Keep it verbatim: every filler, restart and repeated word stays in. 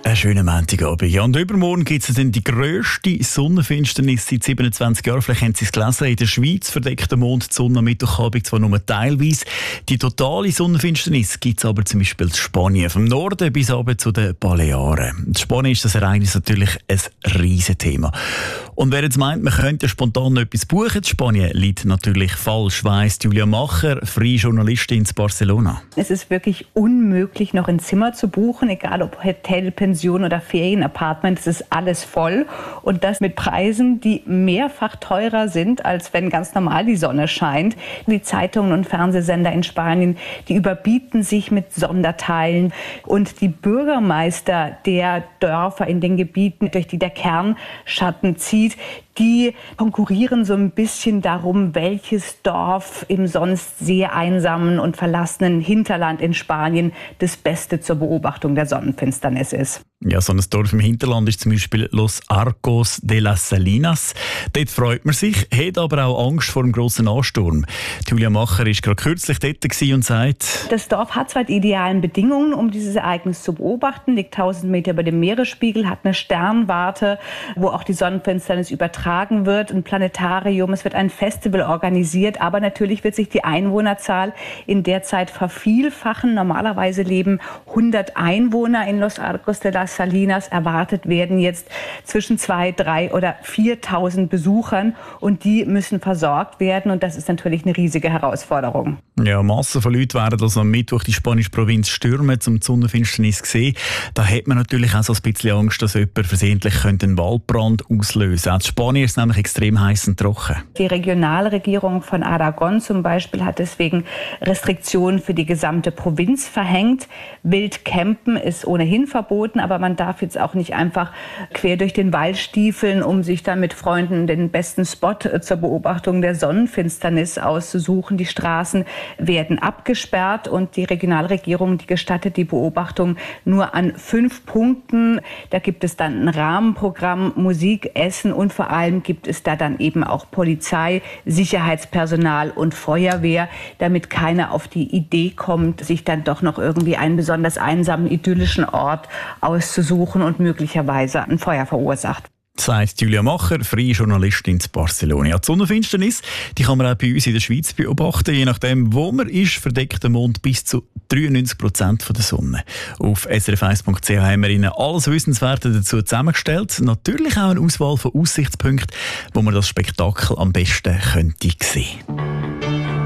Einen schönen Montagabend. Ja, und übermorgen gibt es dann die grösste Sonnenfinsternis seit siebenundzwanzig Jahren. Vielleicht haben Sie es gelesen. In der Schweiz verdeckt der Mond die Sonne am Mittwochabend zwar nur teilweise. Die totale Sonnenfinsternis gibt es aber zum Beispiel in Spanien, vom Norden bis runter zu den Balearen. In Spanien ist das Ereignis natürlich ein riesen Thema. Und wer jetzt meint, man könnte spontan noch etwas buchen in Spanien, liegt natürlich falsch, weiss Julia Macher, freie Journalistin in Barcelona. Es ist wirklich unmöglich, noch ein Zimmer zu buchen, egal ob Hotel, Pension oder Ferienapartment. Es ist alles voll und das mit Preisen, die mehrfach teurer sind, als wenn ganz normal die Sonne scheint. Die Zeitungen und Fernsehsender in Spanien, die überbieten sich mit Sonderteilen und die Bürgermeister der Dörfer in den Gebieten, durch die der Kernschatten zieht, die konkurrieren so ein bisschen darum, welches Dorf im sonst sehr einsamen und verlassenen Hinterland in Spanien das Beste zur Beobachtung der Sonnenfinsternis ist. Ja, so ein Dorf im Hinterland ist zum Beispiel Los Arcos de las Salinas. Dort freut man sich, hat aber auch Angst vor einem grossen Ansturm. Julia Macher war gerade kürzlich dort und sagt: Das Dorf hat zwar die idealen Bedingungen, um dieses Ereignis zu beobachten, liegt tausend Meter über dem Meeresspiegel, hat eine Sternwarte, wo auch die Sonnenfinsternis übertragen wird, ein Planetarium, es wird ein Festival organisiert, aber natürlich wird sich die Einwohnerzahl in der Zeit vervielfachen. Normalerweise leben hundert Einwohner in Los Arcos de las Salinas. Erwartet werden jetzt zwischen zweitausend, dreitausend oder viertausend Besuchern und die müssen versorgt werden und das ist natürlich eine riesige Herausforderung. Ja, Massen von Leuten werden also am Mittwoch die spanische Provinz stürmen, um die Sonnenfinsternis zu sehen. Da hat man natürlich auch so ein bisschen Angst, dass jemand versehentlich einen Waldbrand auslösen könnte. Auch in Spanien ist es nämlich extrem heiß und trocken. Die Regionalregierung von Aragon zum Beispiel hat deswegen Restriktionen für die gesamte Provinz verhängt. Wildcampen ist ohnehin verboten, aber man darf jetzt auch nicht einfach quer durch den Wald stiefeln, um sich dann mit Freunden den besten Spot zur Beobachtung der Sonnenfinsternis auszusuchen. Die Straßen werden abgesperrt und die Regionalregierung, die gestattet die Beobachtung nur an fünf Punkten. Da gibt es dann ein Rahmenprogramm, Musik, Essen und vor allem gibt es da dann eben auch Polizei, Sicherheitspersonal und Feuerwehr, damit keiner auf die Idee kommt, sich dann doch noch irgendwie einen besonders einsamen, idyllischen Ort auszusuchen und möglicherweise ein Feuer verursacht. Sagt Julia Macher, freie Journalistin in Barcelona. Ja, die Sonnenfinsternis, die kann man auch bei uns in der Schweiz beobachten. Je nachdem, wo man ist, verdeckt der Mond bis zu dreiundneunzig Prozent von der Sonne. Auf s r f eins punkt c h haben wir Ihnen alles Wissenswerte dazu zusammengestellt. Natürlich auch eine Auswahl von Aussichtspunkten, wo man das Spektakel am besten könnte sehen.